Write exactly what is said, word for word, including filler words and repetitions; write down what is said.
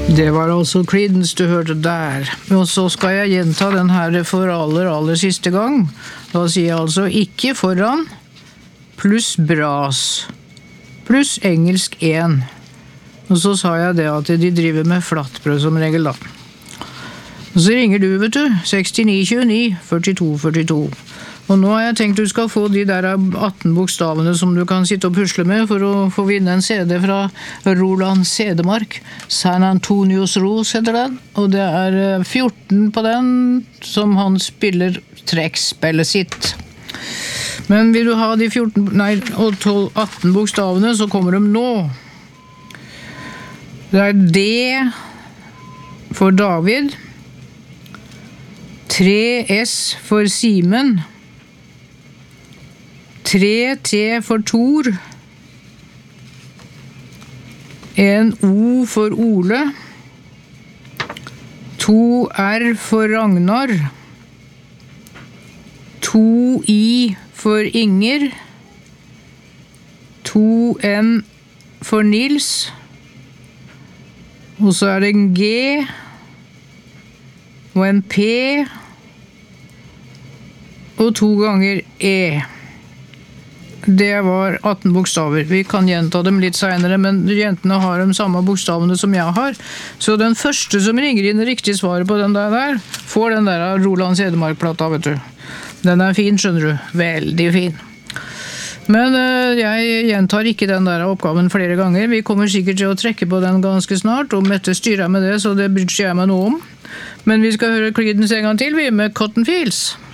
Det var altså Creedence du hørte der. Og så skal jeg gjenta den her for aller, aller siste gang. Da sier jeg altså ikke foran, pluss bras, pluss engelsk en. Og så sa jeg det at de driver med flattbrød som regel da. Og så ringer du, vet du, seks ni to ni, fire to fire to. Og nå har jeg tenkt du skal få de der atten bokstavene som du kan sitte og pusle med for å få vinne en C D fra Roland Cedermark. San Antonios Ros heter den, og det er fjorten på den som han spiller trekkspillet sitt. Men vil du ha de fjorten, nei, og tolv, atten bokstavene, så kommer de nå. Det er D for David, tre S for Simen, tre T for Tor, en O for Ole, to R for Ragnar, to I for Inger, to N for Nils, og så er det en G, og en P, og to ganger E. Det var atten bokstaver. Vi kan gjenta dem litt senere, men jentene har de samme bokstavene som jeg har. Så den første som ringer inn riktig svaret på den der, får den der Roland Cedermark-plata, vet du. Den er fin, skjønner du. Veldig fin. Men uh, jeg gjentar ikke den der oppgaven flere ganger. Vi kommer sikkert til å trekke på den ganske snart, og Mette styrer med det, så det bryr jeg meg noe om. Men vi skal høre Creedence en gang til, vi med Cotton Fields.